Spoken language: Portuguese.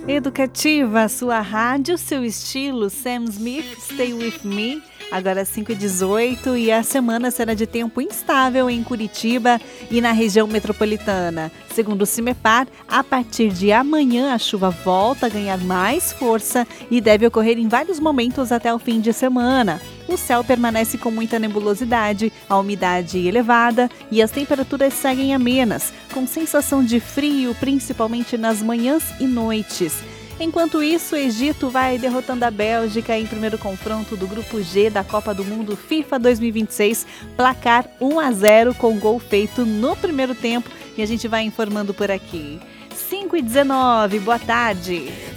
Educativa, sua rádio, seu estilo, Sam Smith, Stay With Me, agora 5h18 e a semana será de tempo instável em Curitiba e na região metropolitana. Segundo o CIMEPAR, a partir de amanhã a chuva volta a ganhar mais força e deve ocorrer em vários momentos até o fim de semana. O céu permanece com muita nebulosidade, a umidade elevada e as temperaturas seguem amenas, com sensação de frio, principalmente nas manhãs e noites. Enquanto isso, o Egito vai derrotando a Bélgica em primeiro confronto do Grupo G da Copa do Mundo FIFA 2026, placar 1-0 com gol feito no primeiro tempo, e a gente vai informando por aqui. 5h19, boa tarde.